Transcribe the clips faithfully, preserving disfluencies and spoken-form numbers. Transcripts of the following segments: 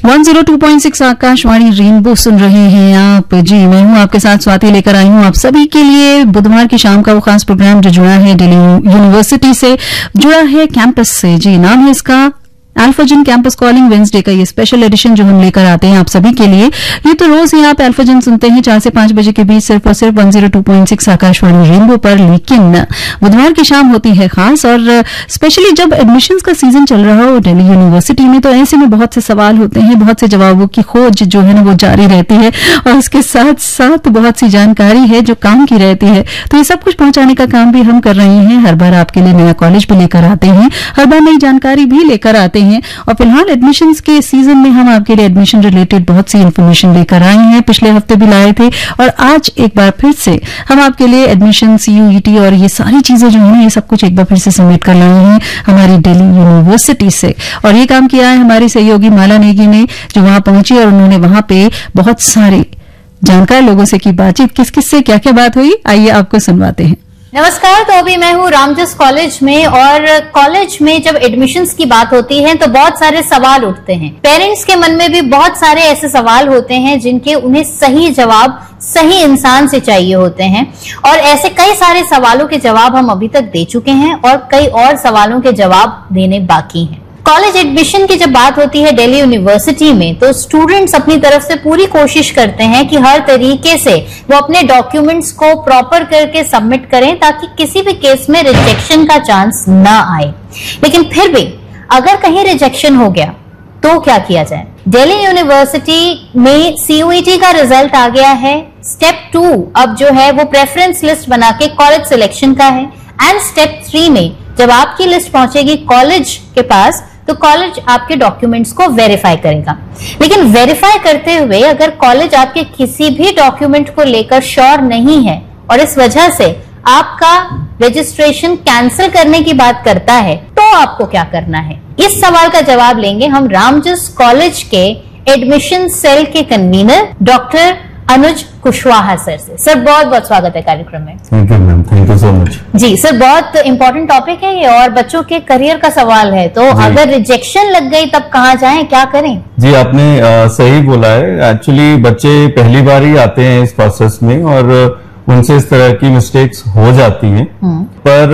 एक सौ दो पॉइंट छह आकाशवाणी रेनबो सुन रहे हैं आप। जी, मैं हूं आपके साथ स्वाति, लेकर आई हूं आप सभी के लिए बुधवार की शाम का वो खास प्रोग्राम जो जुड़ा है दिल्ली यूनिवर्सिटी से, जुड़ा है कैंपस से। जी, नाम है इसका अल्फाजन कैंपस कॉलिंग वेंसडे का ये स्पेशल एडिशन जो हम लेकर आते हैं आप सभी के लिए। ये तो रोज ही आप अल्फाजन सुनते हैं चार से पांच बजे के बीच सिर्फ और सिर्फ एक सौ दो पॉइंट छह आकाशवाणी रेनबो पर, लेकिन बुधवार की शाम होती है खास, और स्पेशली जब एडमिशंस का सीजन चल रहा हो दिल्ली यूनिवर्सिटी में, तो ऐसे में बहुत से सवाल होते हैं, बहुत से जवाबों की खोज जो है ना वो जारी रहती है, और इसके साथ साथ बहुत सी जानकारी है जो काम की रहती है। तो ये सब कुछ पहुंचाने का काम भी हम कर रहे हैं। हर बार आपके लिए नया कॉलेज भी लेकर आते हैं, हर बार नई जानकारी भी लेकर आते हैं, और फिलहाल एडमिशंस के सीजन में हम आपके लिए एडमिशन रिलेटेड बहुत सी इंफॉर्मेशन लेकर आए हैं। पिछले हफ्ते भी लाए थे, और आज एक बार फिर से हम आपके लिए एडमिशन, सीयूईटी और ये सारी चीजें जो है ये सब कुछ एक बार फिर से समेट कर लाए हैं हमारी दिल्ली यूनिवर्सिटी से। और ये काम किया है हमारी सहयोगी माला नेगी ने, जो वहां पहुंची और उन्होंने वहां पे बहुत सारे जानकार लोगों से की बातचीत। किस किस से क्या क्या बात हुई, आइए आपको सुनवाते हैं। नमस्कार। तो अभी मैं हूँ रामजस कॉलेज में, और कॉलेज में जब एडमिशन्स की बात होती है तो बहुत सारे सवाल उठते हैं। पेरेंट्स के मन में भी बहुत सारे ऐसे सवाल होते हैं जिनके उन्हें सही जवाब सही इंसान से चाहिए होते हैं, और ऐसे कई सारे सवालों के जवाब हम अभी तक दे चुके हैं, और कई और सवालों के जवाब देने बाकी हैं। कॉलेज एडमिशन की जब बात होती है दिल्ली यूनिवर्सिटी में, तो स्टूडेंट्स अपनी तरफ से पूरी कोशिश करते हैं कि हर तरीके से वो अपने डॉक्यूमेंट्स को प्रॉपर करके सबमिट करें, ताकि किसी भी केस में रिजेक्शन का चांस ना आए। लेकिन फिर भी अगर कहीं रिजेक्शन हो गया तो क्या किया जाए? दिल्ली यूनिवर्सिटी में सीयूईटी का रिजल्ट आ गया है। स्टेप टू अब जो है वो प्रेफरेंस लिस्ट बना के कॉलेज सिलेक्शन का है, एंड स्टेप थ्री में जब आपकी लिस्ट पहुंचेगी कॉलेज के पास, तो कॉलेज आपके डॉक्यूमेंट्स को वेरीफाई करेगा। लेकिन वेरीफाई करते हुए अगर कॉलेज आपके किसी भी डॉक्यूमेंट को लेकर श्योर नहीं है, और इस वजह से आपका रजिस्ट्रेशन कैंसिल करने की बात करता है, तो आपको क्या करना है? इस सवाल का जवाब लेंगे हम रामजस कॉलेज के एडमिशन सेल के कन्वीनर डॉक्टर अनुज कुशवाहा सर से। सर, बहुत बहुत स्वागत है कार्यक्रम में। Thank you ma'am, thank you so much. Ji sir, बहुत इंपॉर्टेंट टॉपिक है ये, और बच्चों के करियर का सवाल है। तो अगर रिजेक्शन लग गई तब कहाँ जाएं, क्या करें? जी, आपने आ, सही बोला है। एक्चुअली बच्चे पहली बार ही आते हैं इस प्रोसेस में, और उनसे इस तरह की मिस्टेक्स हो जाती हैं, पर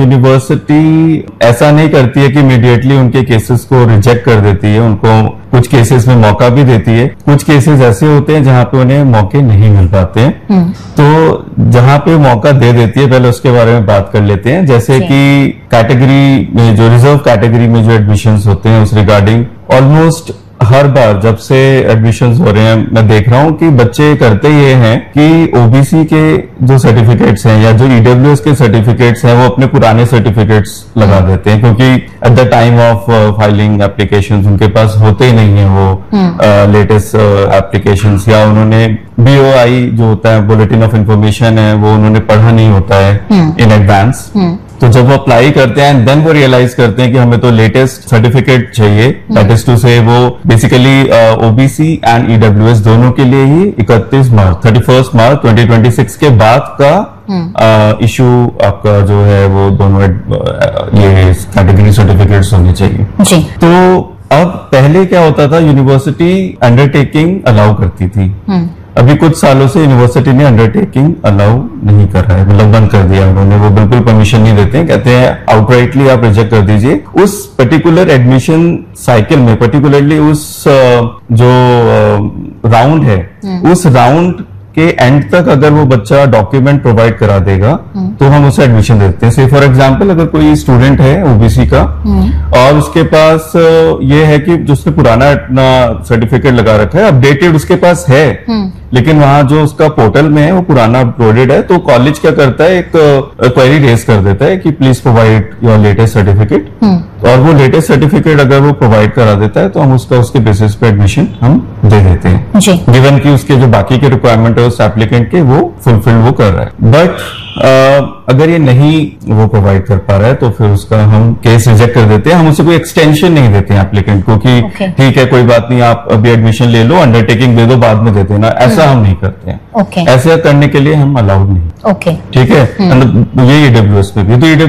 यूनिवर्सिटी ऐसा नहीं करती है कि इमीडिएटली उनके केसेस को रिजेक्ट कर देती है। उनको कुछ केसेस में मौका भी देती है। कुछ केसेस ऐसे होते हैं जहां पे उन्हें मौके नहीं मिल पाते हैं, तो जहां पे मौका दे देती है, पहले उसके बारे में बात कर लेते हैं। जैसे कि कैटेगरी में जो रिजर्व कैटेगरी में जो एडमिशंस होते हैं, उस रिगार्डिंग ऑलमोस्ट हर बार जब से एडमिशंस हो रहे हैं मैं देख रहा हूं कि बच्चे करते ये हैं कि ओबीसी के जो सर्टिफिकेट्स हैं या जो ईडब्ल्यूएस के सर्टिफिकेट्स हैं, वो अपने पुराने सर्टिफिकेट्स लगा देते हैं, क्योंकि at the time of filing applications उनके पास होते ही नहीं है वो लेटेस्ट एप्लीकेशंस, या उन्होंने बीओआई जो होता है, बुलेटिन ऑफ इंफॉर्मेशन है, वो उन्होंने पढ़ा नहीं होता है इन एडवांस। तो जब वो अप्लाई करते हैं देन वो रियलाइज करते हैं कि हमें तो लेटेस्ट सर्टिफिकेट चाहिए, दैट इज टू से वो बेसिकली ओबीसी एंड ईडब्ल्यूएस दोनों के लिए ही इकतीस March thirty first March twenty twenty six के बाद का इशू uh, आपका जो है वो दोनों uh, ये कैटेगरी सर्टिफिकेट्स होने चाहिए जी। तो अब पहले क्या होता था, यूनिवर्सिटी अंडरटेकिंग अलाउ करती थी। अभी कुछ सालों से यूनिवर्सिटी ने अंडरटेकिंग अलाउ नहीं कर रहा है, मतलब बंद कर दिया उन्होंने। वो बिल्कुल परमिशन नहीं देते हैं, कहते हैं आउटराइटली आप रिजेक्ट कर दीजिए। उस पर्टिकुलर एडमिशन साइकिल में, पर्टिकुलरली उस जो राउंड है, उस राउंड के एंड तक अगर वो बच्चा डॉक्यूमेंट प्रोवाइड करा देगा तो हम उसे एडमिशन देते हैं। से फॉर एग्जांपल अगर कोई स्टूडेंट है ओबीसी का और उसके पास ये है कि जो उसने पुराना अपना सर्टिफिकेट लगा रखा है, अपडेटेड उसके पास है, लेकिन वहां जो उसका पोर्टल में है वो पुराना अपलोडेड है, तो कॉलेज क्या करता है, एक क्वेरी रेज कर देता है कि please provide your latest certificate, और वो लेटेस्ट सर्टिफिकेट अगर वो प्रोवाइड करा देता है तो हम उसका उसके बेसिस पे एडमिशन हम दे देते हैं, गिवन कि उसके जो बाकी के रिक्वायरमेंट है उस एप्लीकेंट के वो फुलफिल वो कर रहा है। बट Uh, अगर ये नहीं वो प्रोवाइड कर पा रहा है तो फिर उसका हम केस रिजेक्ट कर देते हैं। हम उसे कोई एक्सटेंशन नहीं देते हैं एप्लीकेंट को कि ठीक okay. है कोई बात नहीं, आप अभी एडमिशन ले लो, अंडरटेकिंग दे दो, बाद में दे देना, ऐसा हम नहीं करते हैं। okay. ऐसा करने के लिए हम अलाउड नहीं। okay. ठीक है, ये ईडब्ल्यूएस पे भी तो